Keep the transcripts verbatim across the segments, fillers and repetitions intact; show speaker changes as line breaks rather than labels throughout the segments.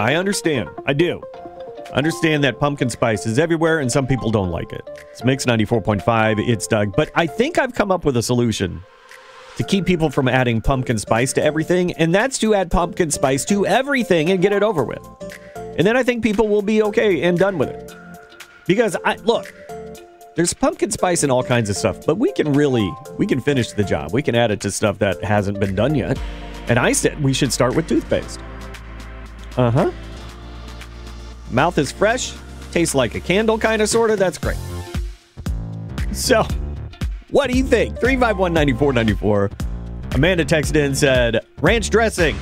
I understand. I do. Understand that pumpkin spice is everywhere and some people don't like it. It's Mix ninety-four point five. It's Doug. But I think I've come up with a solution to keep people from adding pumpkin spice to everything, and that's to add pumpkin spice to everything and get it over with. And then I think people will be okay and done with it. Because, I look, there's pumpkin spice in all kinds of stuff, but we can really, we can finish the job. We can add it to stuff that hasn't been done yet. And I said we should start with toothpaste. Uh-huh. Mouth is fresh, tastes like a candle kind of, sort of. That's great. So, what do you think? three five one, nine four nine four. Amanda texted in and said, ranch dressing.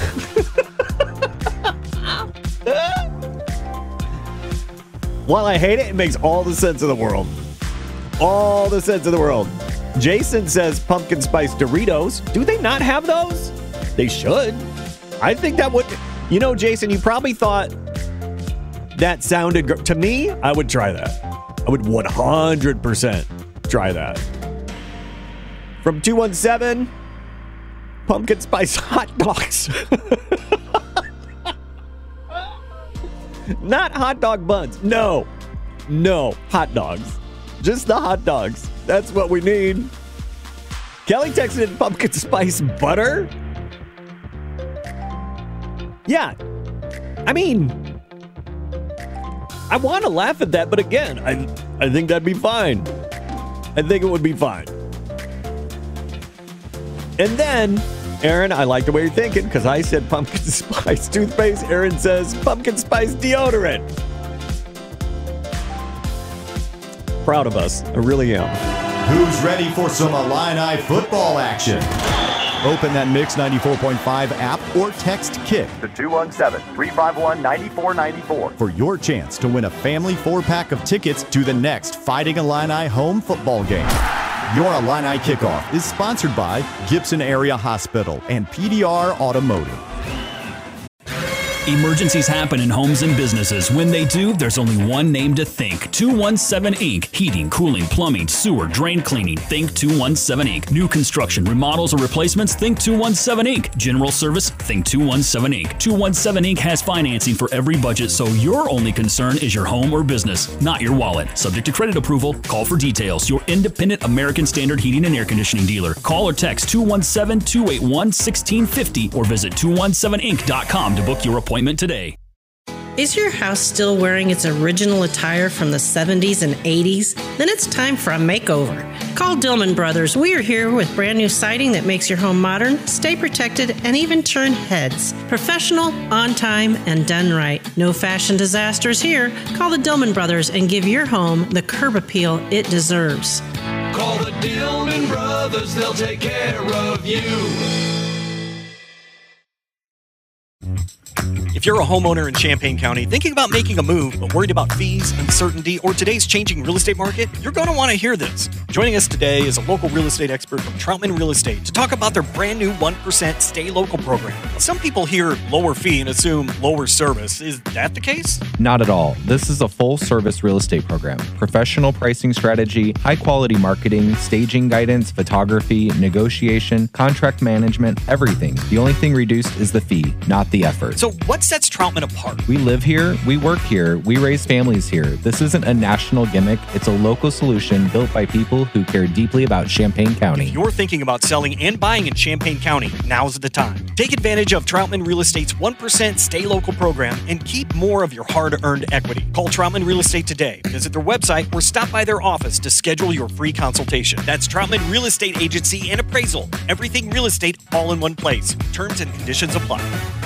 While I hate it, it makes all the sense in the world. All the sense in the world. Jason says pumpkin spice Doritos. Do they not have those? They should. I think that would... You know, Jason, you probably thought that sounded good. To me, I would try that. I would one hundred percent try that. From two one seven, pumpkin spice hot dogs. Not hot dog buns. No. No. Hot dogs. Just the hot dogs. That's what we need. Kelly texted in pumpkin spice butter. Yeah. I mean, I want to laugh at that, but again, I I think that'd be fine. I think it would be fine. And then, Aaron, I like the way you're thinking, because I said pumpkin spice toothpaste. Aaron says pumpkin spice deodorant. Proud of us. I really am.
Who's ready for some Illini football action? Open that Mix ninety-four point five app or text KICK
to two one seven, three five one, nine four nine four
for your chance to win a family four-pack of tickets to the next Fighting Illini home football game. Your Illini Kickoff is sponsored by Gibson Area Hospital and P D R Automotive.
Emergencies happen in homes and businesses. When they do, there's only one name to think. two one seven Incorporated. Heating, cooling, plumbing, sewer, drain cleaning. Think two one seven Incorporated. New construction, remodels, or replacements? Think two one seven Incorporated. General service? Think two one seven Incorporated. two one seven Incorporated has financing for every budget, so your only concern is your home or business, not your wallet. Subject to credit approval. Call for details. Your independent American Standard Heating and Air Conditioning dealer. Call or text two one seven, two eight one, one six five zero or visit two one seven inc dot com to book your appointment today.
Is your house still wearing its original attire from the seventies and eighties? Then it's time for a makeover. Call Dillman Brothers. We are here with brand new siding that makes your home modern, stay protected, and even turn heads. Professional, on time, and done right. No fashion disasters here. Call the Dillman Brothers and give your home the curb appeal it deserves.
Call the Dillman Brothers. They'll take care of you.
If you're a homeowner in Champaign County thinking about making a move but worried about fees, uncertainty, or today's changing real estate market, you're going to want to hear this. Joining us today is a local real estate expert from Troutman Real Estate to talk about their brand new one percent Stay Local program. Some people hear lower fee and assume lower service. Is that the case?
Not at all. This is a full-service real estate program. Professional pricing strategy, high-quality marketing, staging guidance, photography, negotiation, contract management, everything. The only thing reduced is the fee, not the effort.
So what sets Troutman apart?
We live here, we work here, we raise families here. This isn't a national gimmick. It's a local solution built by people who care deeply about Champaign County.
If you're thinking about selling and buying in Champaign County, now's the time. Take advantage of Troutman Real Estate's one percent Stay Local program and keep more of your hard-earned equity. Call Troutman Real Estate today. Visit their website or stop by their office to schedule your free consultation. That's Troutman Real Estate Agency and Appraisal. Everything real estate all in one place. Terms and conditions apply.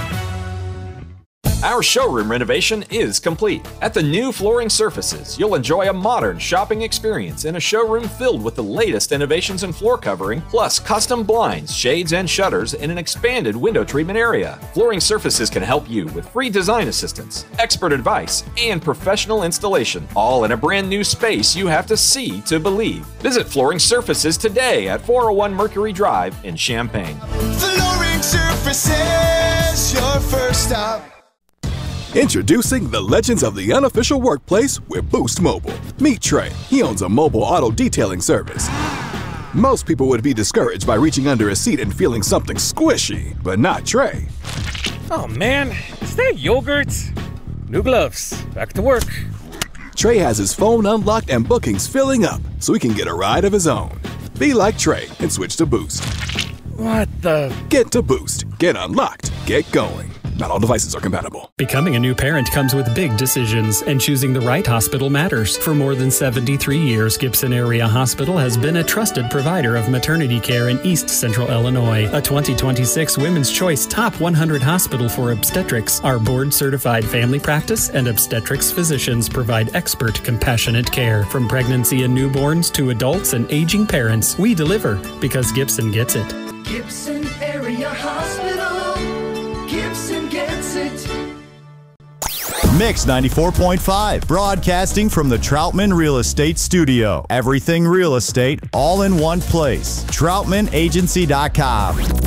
Our showroom renovation is complete. At the new Flooring Surfaces, you'll enjoy a modern shopping experience in a showroom filled with the latest innovations in floor covering, plus custom blinds, shades, and shutters in an expanded window treatment area. Flooring Surfaces can help you with free design assistance, expert advice, and professional installation, all in a brand new space you have to see to believe. Visit Flooring Surfaces today at four oh one Mercury Drive in Champaign.
Flooring Surfaces, your first stop.
Introducing the legends of the unofficial workplace with Boost Mobile. Meet Trey. He owns a mobile auto detailing service. Most people would be discouraged by reaching under a seat and feeling something squishy, but not Trey.
Oh man, is that yogurt? New gloves. Back to work.
Trey has his phone unlocked and bookings filling up so he can get a ride of his own. Be like Trey and switch to Boost.
What the?
Get to Boost. Get unlocked. Get going. Not all devices are compatible.
Becoming a new parent comes with big decisions, and choosing the right hospital matters. For more than seventy-three years, Gibson Area Hospital has been a trusted provider of maternity care in East Central Illinois. A twenty twenty-six Women's Choice Top one hundred Hospital for Obstetrics. Our board-certified family practice and obstetrics physicians provide expert, compassionate care. From pregnancy and newborns to adults and aging parents, we deliver because Gibson gets it.
Gibson Area Hospital. Gibson gets it.
Mix ninety-four point five, broadcasting from the Troutman Real Estate Studio. Everything real estate, all in one place. Troutman Agency dot com.